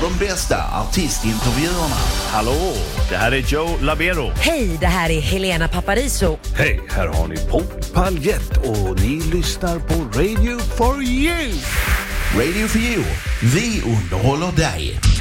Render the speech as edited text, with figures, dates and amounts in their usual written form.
de bästa artistintervjuerna. Hallå, det här är Joe Labero. Hej, det här är Helena Paparizou. Hej, här har ni Paul Paljett och ni lyssnar på Radio for You. Radio for You. Vi underhåller dig.